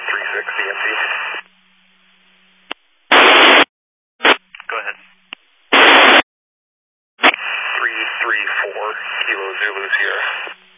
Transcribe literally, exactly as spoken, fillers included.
three six E M P. Go ahead. three three four Kilo Zulu Sierra.